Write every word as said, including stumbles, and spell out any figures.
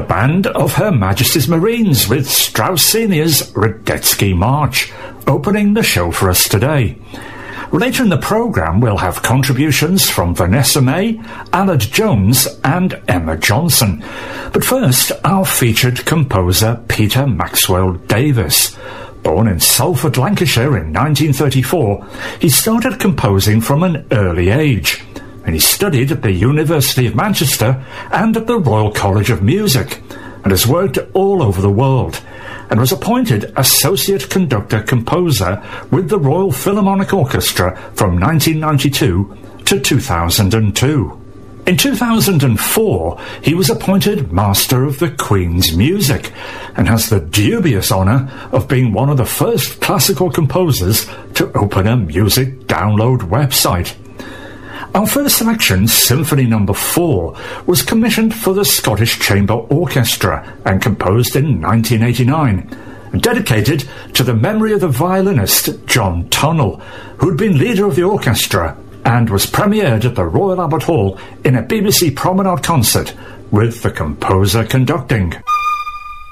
band of Her Majesty's Marines with Strauss Senior's Radetzky March, opening the show for us today. Later in the programme we'll have contributions from Vanessa May, Aled Jones and Emma Johnson. But first, our featured composer Peter Maxwell Davies. Born in Salford, Lancashire in nineteen thirty-four, he started composing from an early age, and he studied at the University of Manchester and at the Royal College of Music, and has worked all over the world, and was appointed Associate Conductor Composer with the Royal Philharmonic Orchestra from nineteen ninety-two to two thousand two. In two thousand four, he was appointed Master of the Queen's Music, and has the dubious honour of being one of the first classical composers to open a music download website. Our first selection, Symphony Number four, was commissioned for the Scottish Chamber Orchestra and composed in nineteen eighty-nine, dedicated to the memory of the violinist John Tunnell, who'd been leader of the orchestra, and was premiered at the Royal Albert Hall in a B B C Promenade concert with the composer conducting.